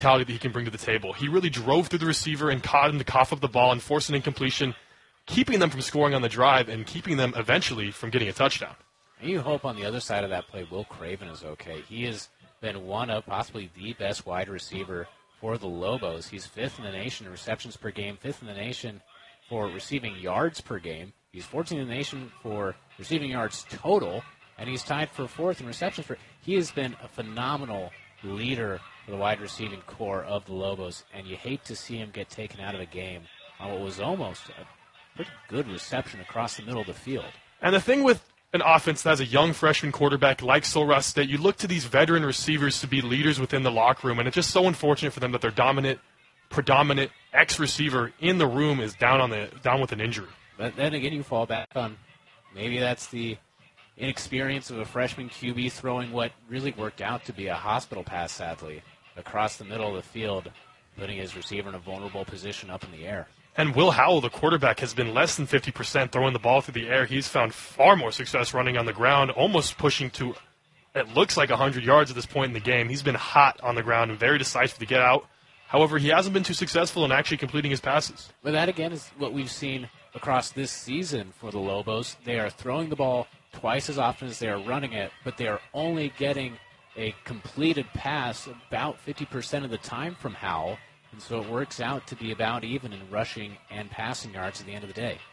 mentality that he can bring to the table. He really drove through the receiver and caught him to cough up the ball and force an incompletion, keeping them from scoring on the drive and keeping them eventually from getting a touchdown. And you hope on the other side of that play, Will Craven is okay. He has been one of possibly the best wide receiver for the Lobos. He's 5th in the nation in receptions per game, 5th in the nation for receiving yards per game. He's 14th in the nation for receiving yards total, and he's tied for 4th in receptions per. He has been a phenomenal leader for the wide receiving core of the Lobos, and you hate to see him get taken out of the game on what was almost a pretty good reception across the middle of the field. And the thing with an offense that has a young freshman quarterback like Sul Ross State, you look to these veteran receivers to be leaders within the locker room, and it's just so unfortunate for them that their predominant ex-receiver in the room is down with an injury. But then again, you fall back on maybe that's the inexperience of a freshman QB throwing what really worked out to be a hospital pass, sadly, across the middle of the field, putting his receiver in a vulnerable position up in the air. And Will Howell, the quarterback, has been less than 50% throwing the ball through the air. He's found far more success running on the ground, almost pushing to, it looks like 100 yards at this point in the game. He's been hot on the ground and very decisive to get out. However, he hasn't been too successful in actually completing his passes. But that, again, is what we've seen across this season for the Lobos. They are throwing the ball twice as often as they are running it, but they are only getting a completed pass about 50% of the time from Howell. And so it works out to be about even in rushing and passing yards at the end of the day.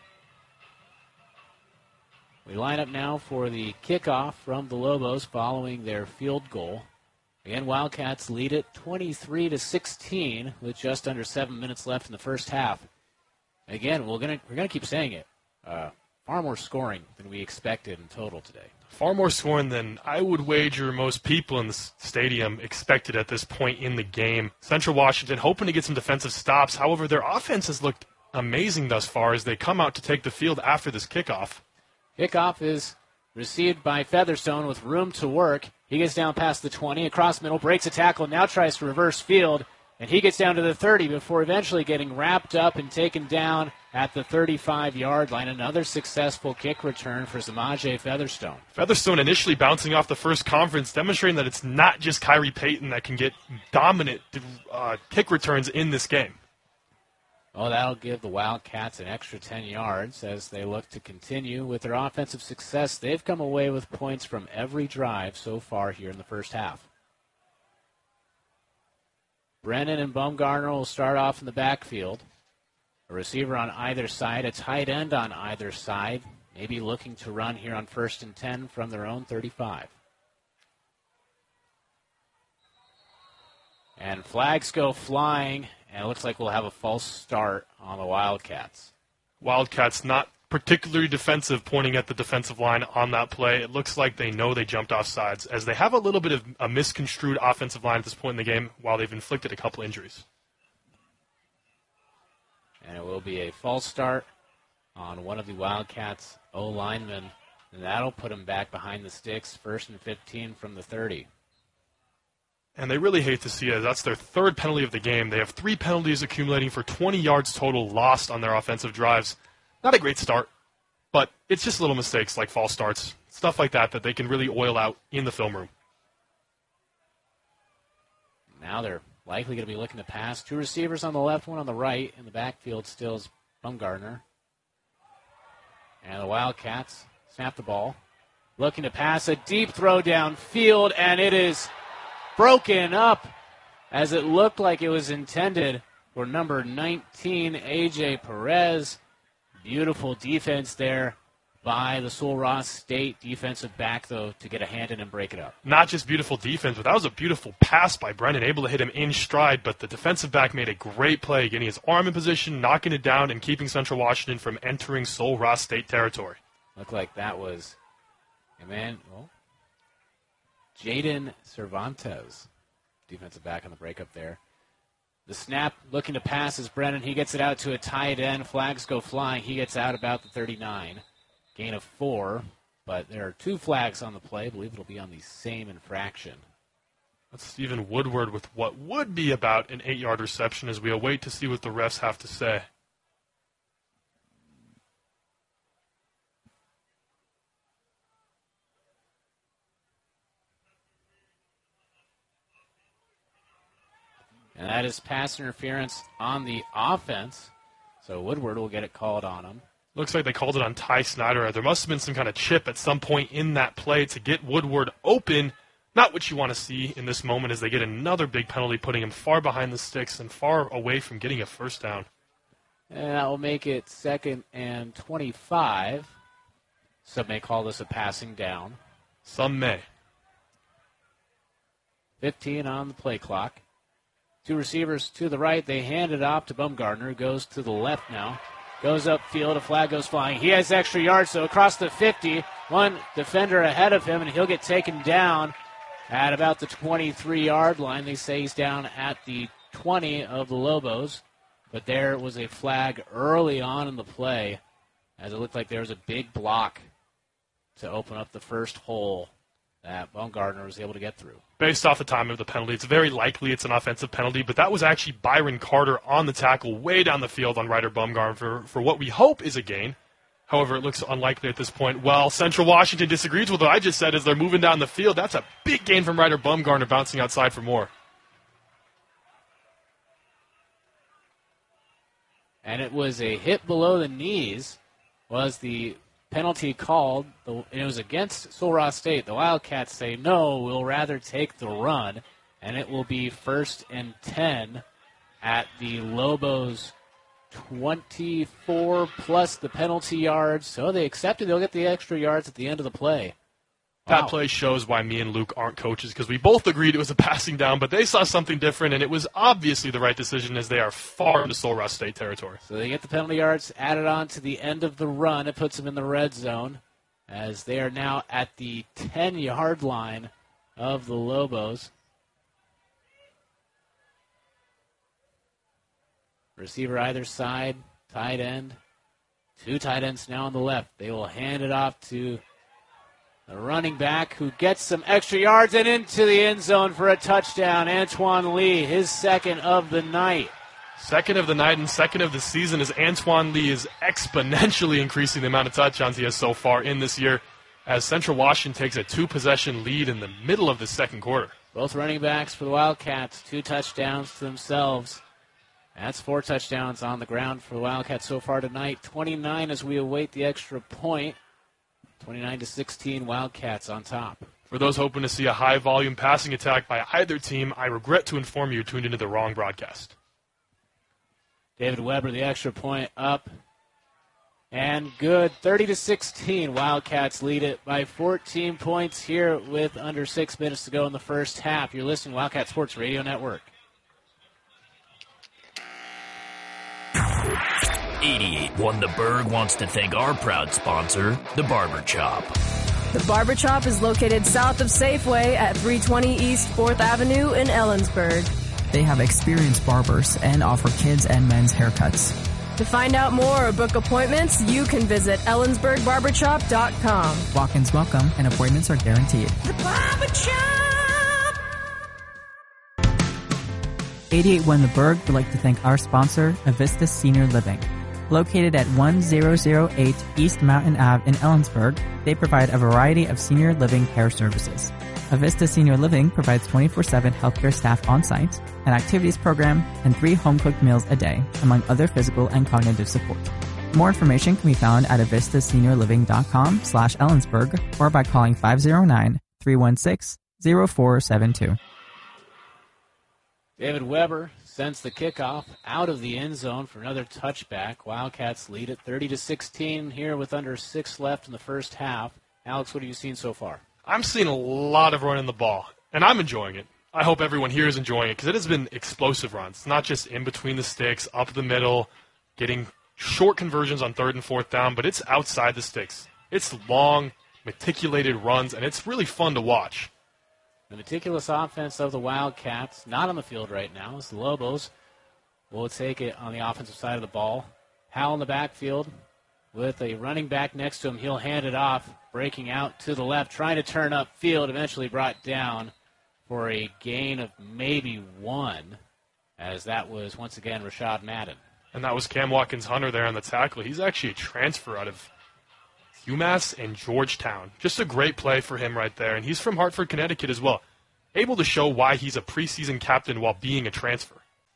We line up now for the kickoff from the Lobos following their field goal. Again, Wildcats lead it 23-16 with just under 7 minutes left in the first half. Again, we're gonna keep saying it. Far more scoring than we expected in total today. Far more scoring than I would wager most people in the stadium expected at this point in the game. Central Washington hoping to get some defensive stops. However, their offense has looked amazing thus far as they come out to take the field after this kickoff. Kickoff is received by Featherstone with room to work. He gets down past the 20, across middle, breaks a tackle, now tries to reverse field, and he gets down to the 30 before eventually getting wrapped up and taken down at the 35-yard line. Another successful kick return for Samaje Featherstone. Featherstone initially bouncing off the first conference, demonstrating that it's not just Kyrie Payton that can get dominant kick returns in this game. Well, that'll give the Wildcats an extra 10 yards as they look to continue with their offensive success. They've come away with points from every drive so far here in the first half. Brennan and Baumgartner will start off in the backfield. A receiver on either side, a tight end on either side, maybe looking to run here on 1st and 10 from their own 35. And flags go flying, and it looks like we'll have a false start on the Wildcats. Wildcats not particularly defensive, pointing at the defensive line on that play. It looks like they know they jumped off sides, as they have a little bit of a misconstrued offensive line at this point in the game while they've inflicted a couple injuries. And it will be a false start on one of the Wildcats' O-linemen, and that'll put him back behind the sticks, 1st and 15 from the 30. And they really hate to see it. That's their 3rd penalty of the game. They have 3 penalties accumulating for 20 yards total lost on their offensive drives. Not a great start, but it's just little mistakes like false starts, stuff like that they can really oil out in the film room. Now they're likely going to be looking to pass. 2 receivers on the left, 1 on the right. In the backfield still is Baumgartner. And the Wildcats snap the ball. Looking to pass a deep throw downfield, and it is broken up as it looked like it was intended for number 19, A.J. Perez. Beautiful defense there by the Sul Ross State defensive back, though, to get a hand in and break it up. Not just beautiful defense, but that was a beautiful pass by Brennan, able to hit him in stride, but the defensive back made a great play, getting his arm in position, knocking it down, and keeping Central Washington from entering Sul Ross State territory. Looked like that was, Jaden Cervantes, defensive back on the breakup there. The snap, looking to pass is Brennan. He gets it out to a tight end. Flags go flying. He gets out about the 39. Gain of 4, but there are 2 flags on the play. I believe it'll be on the same infraction. That's Stephen Woodward with what would be about an 8-yard reception as we await to see what the refs have to say. And that is pass interference on the offense. So Woodward will get it called on him. Looks like they called it on Ty Snyder. There must have been some kind of chip at some point in that play to get Woodward open. Not what you want to see in this moment as they get another big penalty, putting him far behind the sticks and far away from getting a first down. And that will make it 2nd and 25. Some may call this a passing down. Some may. 15 on the play clock. Two receivers to the right. They hand it off to Bumgardner. Goes to the left now. Goes upfield. A flag goes flying. He has extra yards, so across the 50. One defender ahead of him, and he'll get taken down at about the 23-yard line. They say he's down at the 20 of the Lobos. But there was a flag early on in the play as it looked like there was a big block to open up the first hole that Bumgardner was able to get through. Based off the time of the penalty, it's very likely it's an offensive penalty, but that was actually Byron Carter on the tackle way down the field on Ryder Bumgardner for what we hope is a gain. However, it looks unlikely at this point. Well, Central Washington disagrees with what I just said as they're moving down the field. That's a big gain from Ryder Bumgardner bouncing outside for more. And it was a hit below the knees was the penalty called. It was against Sul Ross State. The Wildcats say, no, we'll rather take the run, and it will be 1st and 10 at the Lobos 24 plus the penalty yards. So they accepted they'll get the extra yards at the end of the play. That Wow. play shows why me and Luke aren't coaches, because we both agreed it was a passing down, but they saw something different, and it was obviously the right decision as they are far into Sul Ross State territory. So they get the penalty yards added on to the end of the run. It puts them in the red zone as they are now at the 10-yard line of the Lobos. Receiver either side, tight end. Two tight ends now on the left. They will hand it off to the running back who gets some extra yards and into the end zone for a touchdown. Antoine Lee, his 2nd of the night. 2nd of the night and 2nd of the season as Antoine Lee is exponentially increasing the amount of touchdowns he has so far in this year as Central Washington takes a 2-possession lead in the middle of the second quarter. Both running backs for the Wildcats, 2 touchdowns to themselves. That's 4 touchdowns on the ground for the Wildcats so far tonight. 29 as we await the extra point. 29-16, Wildcats on top. For those hoping to see a high-volume passing attack by either team, I regret to inform you tuned into the wrong broadcast. David Weber, the extra point up. And good. 30-16, Wildcats lead it by 14 points here with under 6 minutes to go in the first half. You're listening to Wildcat Sports Radio Network. 88.1 The Berg wants to thank our proud sponsor, The Barber Chop. The Barber Chop is located south of Safeway at 320 East 4th Avenue in Ellensburg. They have experienced barbers and offer kids and men's haircuts. To find out more or book appointments, you can visit ellensburgbarbershop.com. Walk-ins welcome and appointments are guaranteed. The Barber Chop! 88.1 The Berg would like to thank our sponsor, Avista Senior Living. Located at 1008 East Mountain Ave in Ellensburg, they provide a variety of senior living care services. Avista Senior Living provides 24/7 healthcare staff on-site, an activities program, and 3 home-cooked meals a day, among other physical and cognitive support. More information can be found at avistaseniorliving.com/Ellensburg or by calling 509-316-0472. David Weber sends the kickoff out of the end zone for another touchback. Wildcats lead it 30-16 here with under 6 left in the first half. Alex, what have you seen so far? I'm seeing a lot of running the ball, and I'm enjoying it. I hope everyone here is enjoying it because it has been explosive runs, not just in between the sticks, up the middle, getting short conversions on 3rd and 4th down, but it's outside the sticks. It's long, meticulated runs, and it's really fun to watch. The meticulous offense of the Wildcats, not on the field right now, as the Lobos will take it on the offensive side of the ball. Howell in the backfield with a running back next to him. He'll hand it off, breaking out to the left, trying to turn upfield, eventually brought down for a gain of maybe 1, as that was, once again, Rashad Madden. And that was Cam Watkins-Hunter there on the tackle. He's actually a transfer out of UMass and Georgetown. Just a great play for him right there. And he's from Hartford, Connecticut as well. Able to show why he's a preseason captain while being a transfer.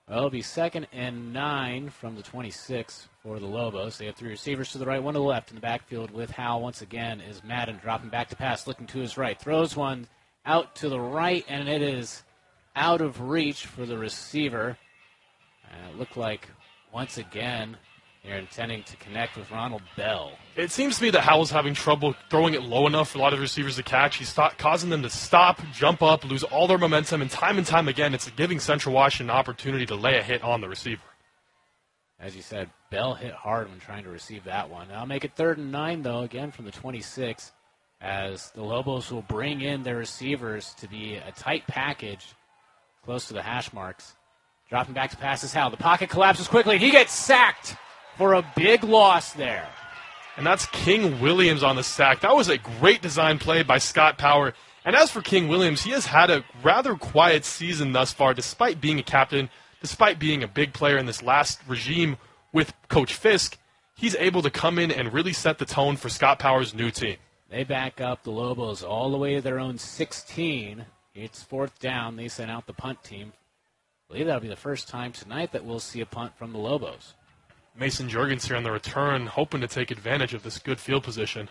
Well, it'll be 2nd and 9 from the 26 for the Lobos. They have 3 receivers to the right, 1 to the left. In the backfield with Howell once again is Madden dropping back to pass, looking to his right. Throws one out to the right, and it is out of reach for the receiver. And it looked like, once again, they're intending to connect with Ronald Bell. It seems to me that Howell's having trouble throwing it low enough for a lot of receivers to catch. He's causing them to stop, jump up, lose all their momentum, and time again, it's giving Central Washington an opportunity to lay a hit on the receiver. As you said, Bell hit hard when trying to receive that one. I'll make it 3rd and 9, though, again from the 26, as the Lobos will bring in their receivers to be a tight package close to the hash marks. Dropping back to pass is Howell. The pocket collapses quickly. He gets sacked for a big loss there. And that's King Williams on the sack. That was a great design play by Scott Power. And as for King Williams, he has had a rather quiet season thus far, despite being a captain, despite being a big player in this last regime with Coach Fisk. He's able to come in and really set the tone for Scott Power's new team. They back up the Lobos all the way to their own 16. It's 4th down. They sent out the punt team. I believe that'll be the first time tonight that we'll see a punt from the Lobos. Mason Jurgens here on the return, hoping to take advantage of this good field position.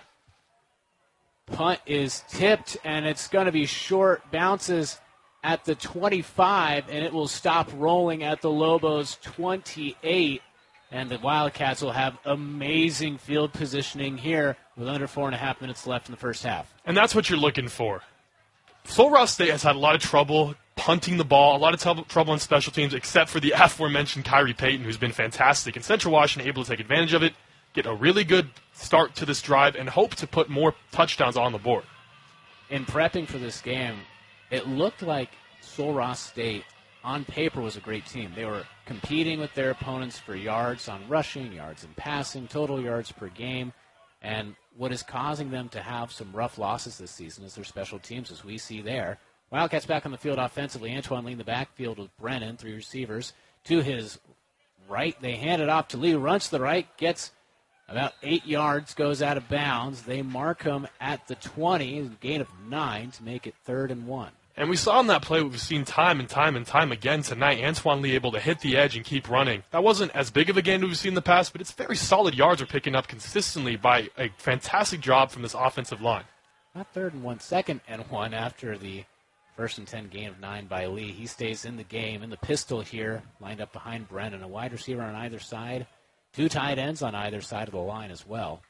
Punt is tipped, and it's going to be short. Bounces at the 25, and it will stop rolling at the Lobos' 28. And the Wildcats will have amazing field positioning here with under 4.5 minutes left in the first half. And that's what you're looking for. Sul Ross State has had a lot of trouble punting the ball, a lot of trouble on special teams, except for the aforementioned Kyrie Payton, who's been fantastic. And Central Washington able to take advantage of it, get a really good start to this drive, and hope to put more touchdowns on the board. In prepping for this game, it looked like Sul Ross State, on paper, was a great team. They were competing with their opponents for yards on rushing, yards in passing, total yards per game. And what is causing them to have some rough losses this season is their special teams, as we see there. Wildcats back on the field offensively. Antoine Lee in the backfield with Brennan, 3 receivers. To his right, they hand it off to Lee, runs to the right, gets about 8 yards, goes out of bounds. They mark him at the 20, a gain of 9 to make it 3rd and 1. And we saw in that play what we've seen time and time again tonight, Antoine Lee able to hit the edge and keep running. That wasn't as big of a gain as we've seen in the past, but it's very solid yards are picking up consistently by a fantastic job from this offensive line. Not 3rd and 1, 2nd and 1 after the 1st and 10 gain of 9 by Lee. He stays in the game, in the pistol here, lined up behind Brennan. A wide receiver on either side. 2 tight ends on either side of the line as well.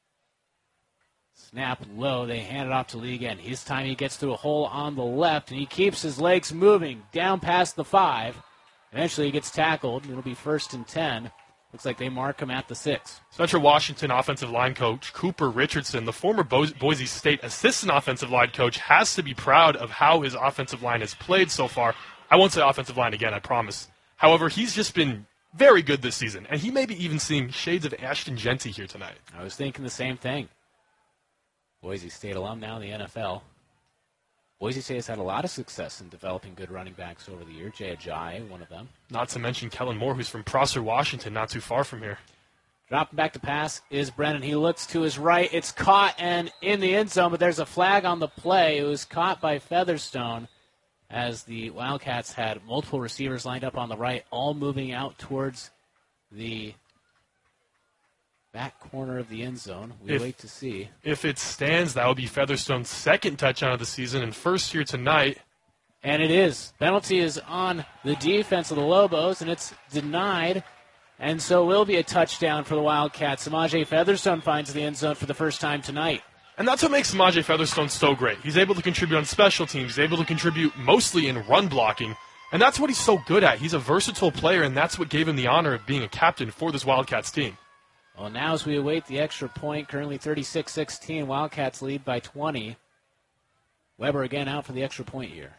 Snap low. They hand it off to Lee again. His time he gets through a hole on the left, and he keeps his legs moving down past the 5. Eventually he gets tackled. It'll be 1st and 10. Looks like they mark him at the 6. Central Washington offensive line coach Cooper Richardson, the former Boise State assistant offensive line coach, has to be proud of how his offensive line has played so far. I won't say offensive line again, I promise. However, he's just been very good this season, and he may be even seeing shades of Ashton Jeanty here tonight. I was thinking the same thing. Boise State alum now in the NFL. Boise State has had a lot of success in developing good running backs over the year. Jay Ajayi, one of them. Not to mention Kellen Moore, who's from Prosser, Washington, not too far from here. Dropping back to pass is Brennan. He looks to his right. It's caught and in the end zone, but there's a flag on the play. It was caught by Featherstone as the Wildcats had multiple receivers lined up on the right, all moving out towards the back corner of the end zone. We wait to see. If it stands, that would be Featherstone's 2nd touchdown of the season and 1st here tonight. And it is. Penalty is on the defense of the Lobos, and it's denied. And so it will be a touchdown for the Wildcats. Samaje Featherstone finds the end zone for the first time tonight. And that's what makes Samaje Featherstone so great. He's able to contribute on special teams. He's able to contribute mostly in run blocking. And that's what he's so good at. He's a versatile player, and that's what gave him the honor of being a captain for this Wildcats team. Well, now as we await the extra point, currently 36-16, Wildcats lead by 20. Weber again out for the extra point here.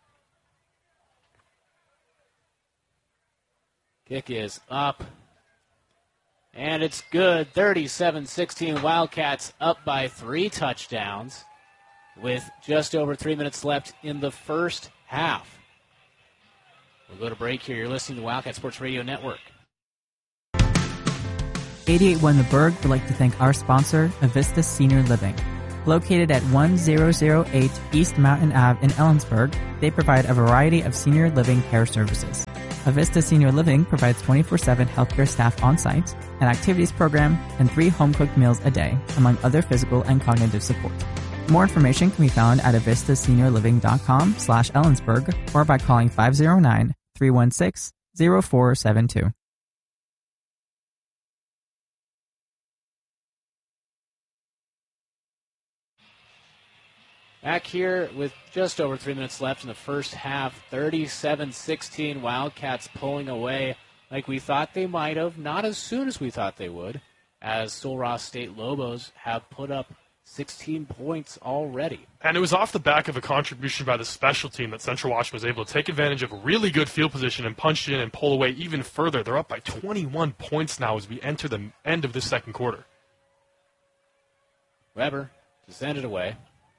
Kick is up. And it's good. 37-16. Wildcats up by 3 touchdowns with just over 3 minutes left in the first half. We'll go to break here. You're listening to Wildcat Sports Radio Network. 88.1 The Berg would like to thank our sponsor, Avista Senior Living. Located at 1008 East Mountain Ave in Ellensburg, they provide a variety of senior living care services. Avista Senior Living provides 24/7 healthcare staff on-site, an activities program, and 3 home-cooked meals a day, among other physical and cognitive support. More information can be found at avistaseniorliving.com/Ellensburg or by calling 509-316-0472. Back here with just over 3 minutes left in the first half, 37-16, Wildcats pulling away like we thought they might have, not as soon as we thought they would, as Sul Ross State Lobos have put up 16 points already. And it was off the back of a contribution by the special team that Central Washington was able to take advantage of a really good field position and punch in and pull away even further. They're up by 21 points now as we enter the end of this second quarter. Weber to send it away.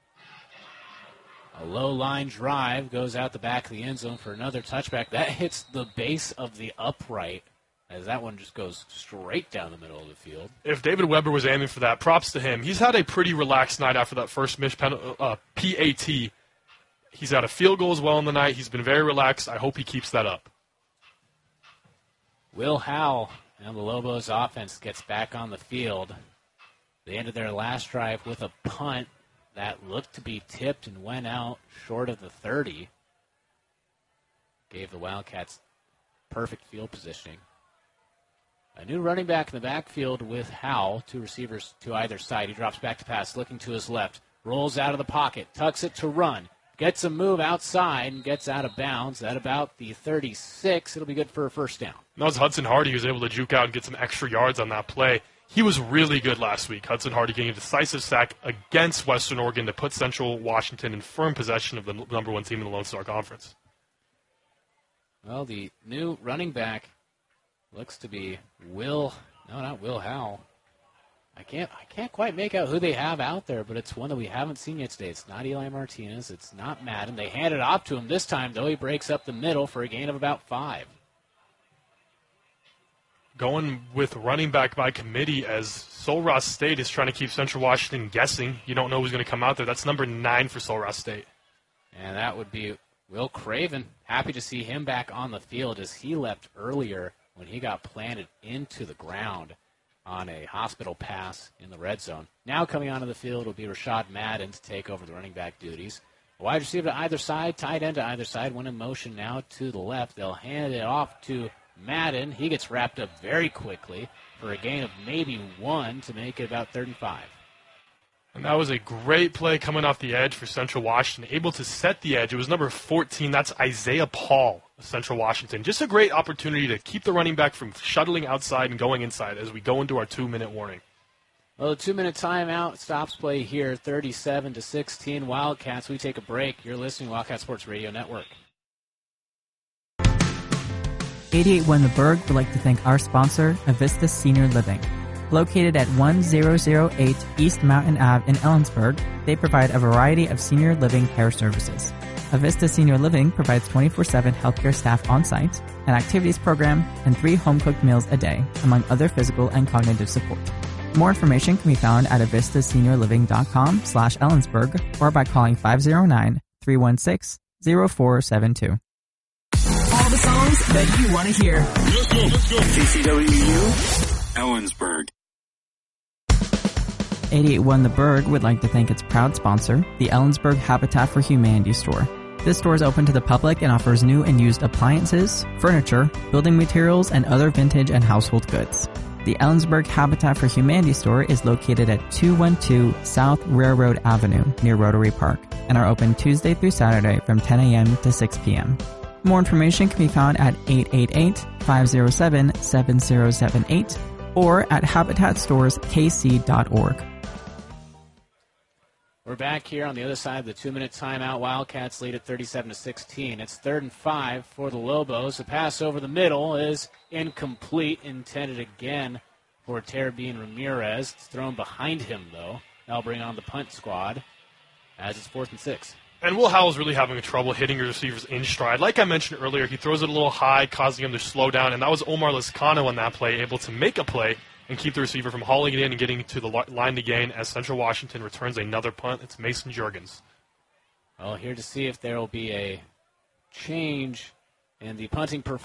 A low line drive goes out the back of the end zone for another touchback. That hits the base of the upright as that one just goes straight down the middle of the field. If David Weber was aiming for that, props to him. He's had a pretty relaxed night after that first missed PAT. He's had a field goal as well in the night. He's been very relaxed. I hope he keeps that up. Will Howell and the Lobos offense gets back on the field. They ended their last drive with a punt that looked to be tipped and went out short of the 30. Gave the Wildcats perfect field positioning. A new running back in the backfield with Howell, 2 receivers to either side. He drops back to pass, looking to his left, rolls out of the pocket, tucks it to run, gets a move outside, and gets out of bounds at about the 36. It'll be good for a first down. That was Hudson Hardy who was able to juke out and get some extra yards on that play. He was really good last week. Hudson Hardy getting a decisive sack against Western Oregon to put Central Washington in firm possession of the number 1 team in the Lone Star Conference. Well, the new running back looks to be Will Howell. I can't quite make out who they have out there, but it's one that we haven't seen yet today. It's not Eli Martinez. It's not Madden. They hand it off to him this time, though. He breaks up the middle for a gain of about 5. Going with running back by committee as Sul Ross State is trying to keep Central Washington guessing. You don't know who's going to come out there. That's number 9 for Sul Ross State. And that would be Will Craven. Happy to see him back on the field as he left earlier when he got planted into the ground on a hospital pass in the red zone. Now coming onto the field will be Rashad Madden to take over the running back duties. A wide receiver to either side, tight end to either side, one in motion now to the left. They'll hand it off to Madden. He gets wrapped up very quickly for a gain of maybe 1 to make it about 35. And that was a great play coming off the edge for Central Washington, able to set the edge. It was number 14. That's Isaiah Paul of Central Washington. Just a great opportunity to keep the running back from shuttling outside and going inside as we go into our 2-minute warning. Well, the 2-minute timeout stops play here, 37-16 Wildcats. We take a break. You're listening to Wildcat Sports Radio Network. 88.1 The Berg would like to thank our sponsor, Avista Senior Living. Located at 1008 East Mountain Ave in Ellensburg, they provide a variety of senior living care services. Avista Senior Living provides 24/7 healthcare staff on-site, an activities program, and 3 home-cooked meals a day, among other physical and cognitive support. More information can be found at avistaseniorliving.com/Ellensburg or by calling 509-316-0472. All the songs that you want to hear. Let's go. CCWU, Ellensburg. 88.1 The Berg would like to thank its proud sponsor, the Ellensburg Habitat for Humanity store. This store is open to the public and offers new and used appliances, furniture, building materials, and other vintage and household goods. The Ellensburg Habitat for Humanity store is located at 212 South Railroad Avenue near Rotary Park and are open Tuesday through Saturday from 10 a.m. to 6 p.m. More information can be found at 888-507-7078 or at habitatstorekc.org. We're back here on the other side of the 2-minute timeout. Wildcats lead at 37-16. It's 3rd and 5 for the Lobos. The pass over the middle is incomplete, intended again for Terabin Ramirez. It's thrown behind him, though. That'll bring on the punt squad as it's 4th and 6. And Will Howell's really having trouble hitting his receivers in stride. Like I mentioned earlier, he throws it a little high, causing him to slow down, and that was Omar Lascano on that play, able to make a play and keep the receiver from hauling it in and getting to the line to gain as Central Washington returns another punt. It's Mason Juergens. Well, here to see if there will be a change in the punting performance.